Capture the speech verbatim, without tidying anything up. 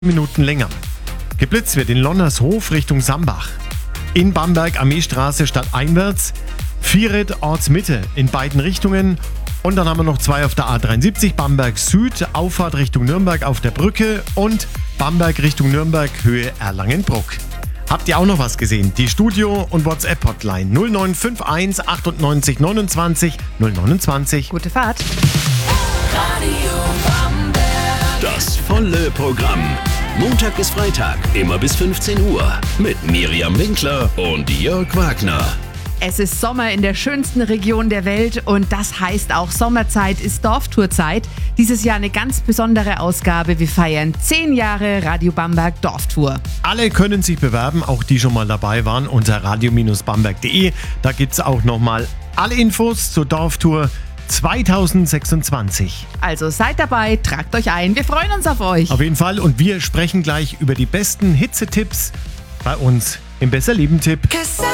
Minuten länger. Geblitzt wird in Lonnershof Richtung Sambach. In Bamberg Armeestraße stadteinwärts. Vieret Ortsmitte in beiden Richtungen. Und dann haben wir noch zwei auf der A dreiundsiebzig, Bamberg Süd, Auffahrt Richtung Nürnberg auf der Brücke und Bamberg Richtung Nürnberg, Höhe Erlangen-Bruck. Habt ihr auch noch was gesehen? Die Studio- und WhatsApp-Hotline null neun fünf eins achtundneunzig neunundzwanzig null neunundzwanzig. Gute Fahrt. Radio Bamberg. Das volle Programm. Montag bis Freitag, immer bis fünfzehn Uhr. Mit Miriam Winkler und Jörg Wagner. Es ist Sommer in der schönsten Region der Welt und das heißt auch Sommerzeit ist Dorftourzeit. Dieses Jahr eine ganz besondere Ausgabe. Wir feiern zehn Jahre Radio Bamberg Dorftour. Alle können sich bewerben, auch die schon mal dabei waren, unter radio Bindestrich bamberg punkt de. Da gibt es auch nochmal alle Infos zur Dorftour zwanzig sechsundzwanzig. Also seid dabei, tragt euch ein. Wir freuen uns auf euch. Auf jeden Fall, und wir sprechen gleich über die besten Hitzetipps bei uns im Besser Leben Tipp.